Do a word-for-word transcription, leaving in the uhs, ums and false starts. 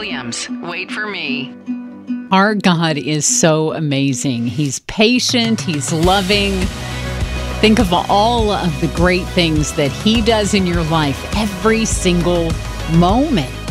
Williams. Wait for me. Our God is so amazing. He's patient. He's loving. Think of all of the great things that he does in your life every single moment.